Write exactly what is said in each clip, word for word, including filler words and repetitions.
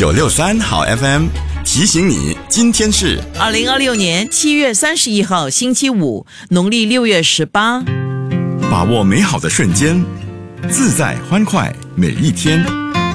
九六三好 F M 提醒你，今天是二零二六年七月三十一号星期五，农历六月十八。 把握美好的瞬间，自在欢快每一天。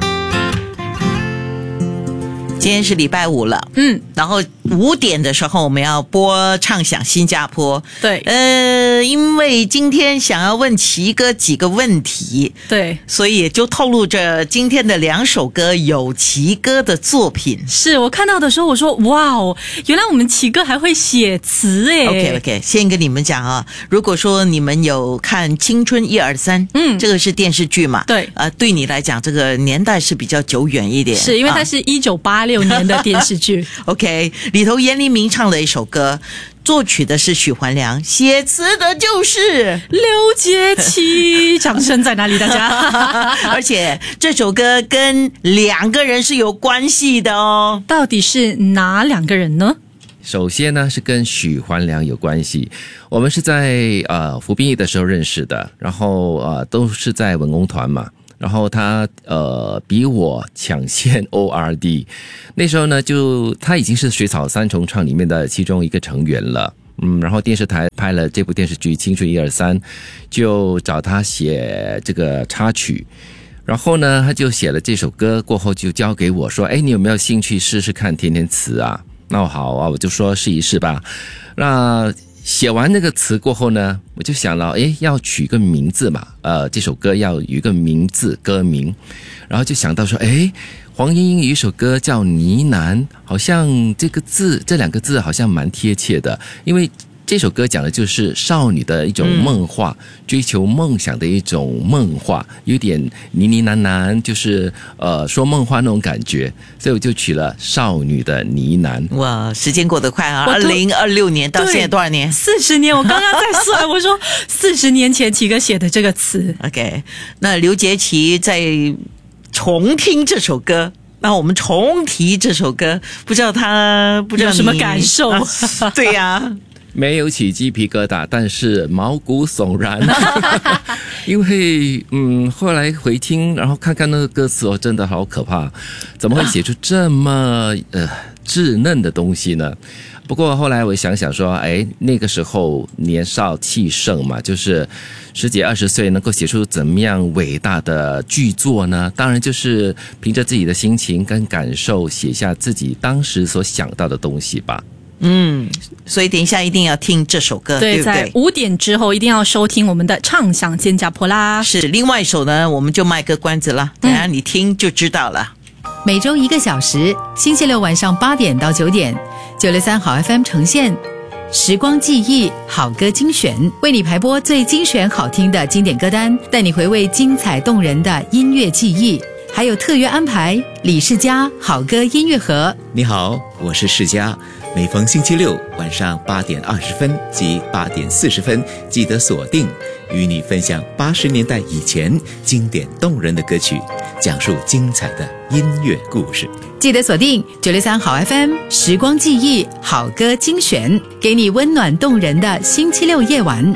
今天是礼拜五了， 嗯， 然后五点的时候我们要播唱响新加坡。 对， 呃，因为今天想要问奇哥几个问题， 对， 所以也就透露着今天的两首歌有奇哥的作品。 是我看到的时候，我说哇哦，原来我们奇哥还会写词诶。 OK OK， 先跟你们讲啊，如果说你们有看《青春一二三》，嗯，这个是电视剧嘛， 对， 呃，对你来讲这个年代是比较久远一点， 是因为它是一九八六年的电视剧。 啊、OK， 里头严黎明唱的一首歌。作曲的是许环良，写词的就是刘杰奇。掌声在哪里？大家！ 而且这首歌跟两个人是有关系的哦。 到底是哪两个人呢？ 首先呢是跟许环良有关系，我们是在呃服兵役的时候认识的，然后呃都是在文工团嘛。然后他呃比我抢先 O R D， 那时候呢就他已经是水草三重唱里面的其中一个成员了，嗯，然后电视台拍了这部电视剧《青春一二三》，就找他写这个插曲，然后呢他就写了这首歌，过后就交给我说，哎，你有没有兴趣试试看填填词啊？那好啊，我就说试一试吧。那写完那个词过后呢，我就想了，诶，要取个名字嘛，呃，这首歌要有一个名字，歌名，然后就想到说，诶，黄莺莺有一首歌叫《呢喃》，好像这个字，这两个字好像蛮贴切的，因为这首歌讲的就是少女的一种梦话，嗯、追求梦想的一种梦话，有点呢呢喃喃，就是呃说梦话那种感觉，所以我就取了少女的呢喃。 哇，时间过得快啊！二零二六年到现在多少年？ 四十年。我刚刚在算，我说四十年前奇哥写的这个词。 OK， 那刘杰奇在重听这首歌。那我们重提这首歌，不知道他不知道有什么感受？啊、 对呀、啊。 没有起鸡皮疙瘩，但是毛骨悚然。因为嗯，后来回听，然后看看那个歌词哦，真的好可怕，怎么会写出这么呃稚嫩的东西呢？不过后来我想想说，哎，那个时候年少气盛嘛，就是十几二十岁能够写出怎么样伟大的巨作呢？当然就是凭着自己的心情跟感受写下自己当时所想到的东西吧。 嗯，所以等一下一定要听这首歌， 对, 对不对？ 在五点之后一定要收听我们的唱响新加坡啦。 是，另外一首呢，我们就卖个关子了，等一下你听就知道了。 嗯、每周一个小时，星期六晚上八点到九点，九六三好 F M 呈现时光记忆好歌精选，为你排播最精选好听的经典歌单，带你回味精彩动人的音乐记忆。还有特约安排李世嘉好歌音乐盒。 你好，我是世嘉，每逢星期六晚上八点二十分及八点四十分，记得锁定，与你分享八十年代以前经典动人的歌曲，讲述精彩的音乐故事。 记得锁定九六三好 F M 时光记忆好歌精选，给你温暖动人的星期六夜晚。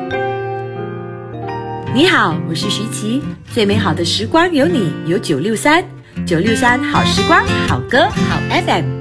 你好，我是徐琪，最美好的时光有你，有九六三，九六三好时光，好歌好 F M。